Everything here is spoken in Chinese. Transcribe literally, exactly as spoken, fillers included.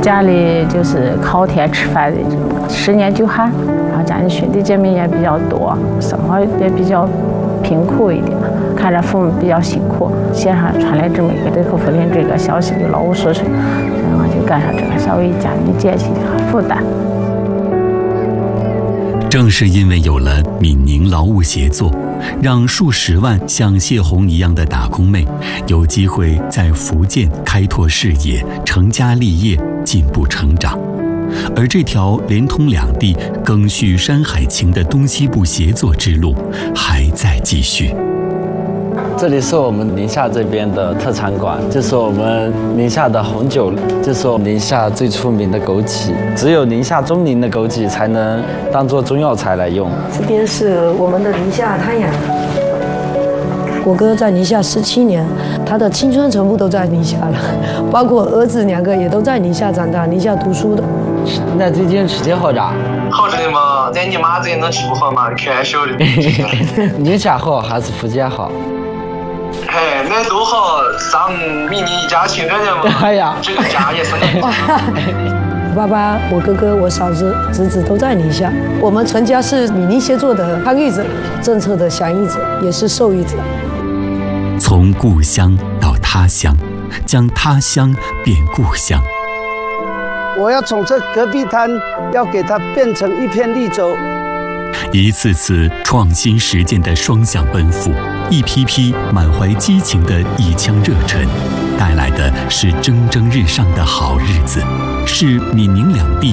家里就是靠天吃饭的这种，十年九寒，然后家里兄弟姐妹也比较多，生活也比较贫苦一点，看着父母比较辛苦，线上传来这么一个对口福林这个消息，就老无所措，然后就干上这个，稍微家里减轻负担。 正是因为有了闽宁劳务协作，让数十万像谢红一样的打工妹有机会在福建开拓事业、成家立业、进步成长。而这条连通两地、更续山海情的东西部协作之路还在继续。 这里是我们宁夏这边的特产馆，这是我们宁夏的红酒，这是我们宁夏最出名的枸杞，只有宁夏中宁的枸杞才能当做中药材来用。 这边是我们的宁夏滩养，我哥在宁夏十七年，他的青春全部都在宁夏了，包括儿子两个也都在宁夏长大，宁夏读书的。 那最近吃的好着？ 好着的嘛，在你妈这能吃不好嘛？开玩笑的。 宁夏好还是福建好？ 哎，那都好，上闽宁一家亲热的嘛。 哎呀， 这个家也是你的。 爸爸、我哥哥、我嫂子、侄子都在宁夏，我们全家是闽宁协作的参与者，政策的响应者，也是受益者。 从故乡到他乡，将他乡变故乡。 我要从这戈壁滩，要给它变成一片绿洲。 一次次创新实践的双向奔赴，一批批满怀激情的一腔热忱，带来的是蒸蒸日上的好日子，是闽宁两地